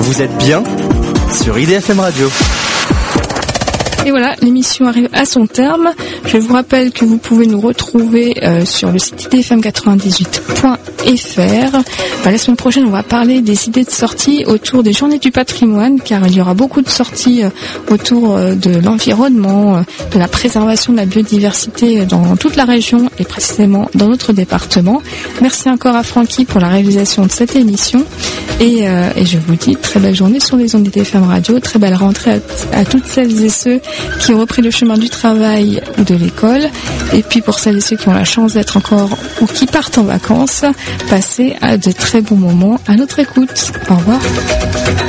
Vous êtes bien sur IDFM Radio. Et voilà, l'émission arrive à son terme. Je vous rappelle que vous pouvez nous retrouver sur le site idfm98.fr. La semaine prochaine, on va parler des idées de sortie autour des journées du patrimoine, car il y aura beaucoup de sorties autour de l'environnement, de la préservation de la biodiversité dans toute la région et précisément dans notre département. Merci encore à Francky pour la réalisation de cette émission. Et je vous dis très belle journée sur les ondes d'IDFM Radio, très belle rentrée à toutes celles et ceux qui ont repris le chemin du travail ou de l'école. Et puis pour celles et ceux qui ont la chance d'être encore ou qui partent en vacances, passez de très bons moments à notre écoute. Au revoir.